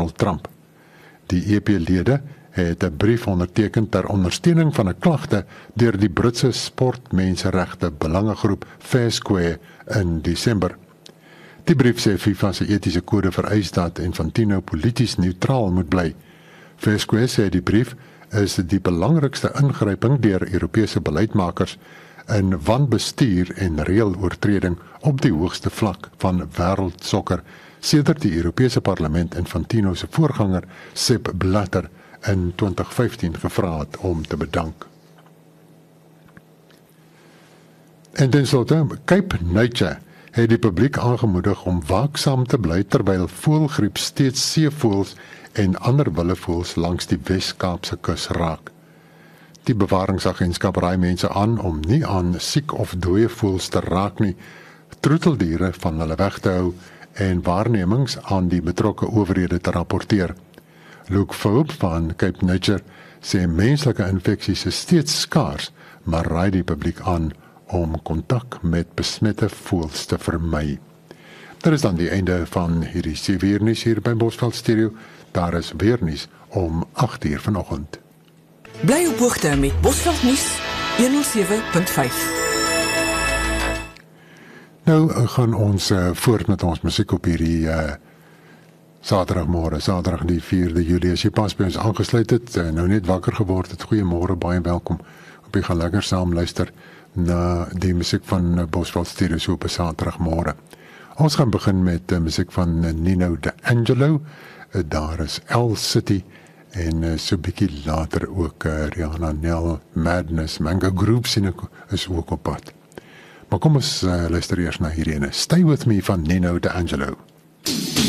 Donald Trump. Die EP-lede het 'n brief onderteken ter ondersteuning van 'n klagte deur die Britse sportmenseregte belangegroep Fair Square in Desember. Die brief sê FIFA se etiese kode vereis dat Infantino polities neutraal moet bly. Fair Square sê die brief is die belangrikste ingryping deur Europese beleidsmakers in wanbestuur en reëloortreding op die hoogste vlak van wêreldsokker sedert die Europese Parlement Infantino se voorganger Sepp Blatter in 2015 gevra het om te bedank. En tenslotte, Cape Nature het die publiek aangemoedig om waaksaam te bly terwyl voëlgriep steeds seevoëls en ander wilde voëls langs die Wes-Kaapse kus raak. Die bewaringsagentskap raai mense aan om nie aan siek of dooie voëls te raak nie, troeteldiere van hulle weg te hou en waarnemings aan die betrokke owerhede te rapporteer. Luke Forbes van Cape Nature sê menslike infeksies is steeds skaars, maar raai die publiek aan om kontak met besmette voëls te vermy. Dit is dan die einde van hierdie seweernuus hier by Bosveld Stereo. Daar is weer nuus om 8:00 vanoggend. Bly op hoogte met Bosveld nuus 107.5. Nou gaan ons voort met ons musiek op hierdie Saterdagmôre, Saterdag die 4de Julie. As jy pas by ons aangesluit het, nou net wakker geword het, goeiemôre, baie welkom. Op jy gaan lekker saam luister na die musiek van Bosveld Stereo so op Saterdagmôre. Ons gaan begin met musiek van Nino D'Angelo. Daar is El City en so bietjie later ook Rihanna, Nell, Madness, Mango Groove sien ek is ook op pad. Maar kom ons luister eers na hierdie ene. Stay With Me van Nino D'Angelo.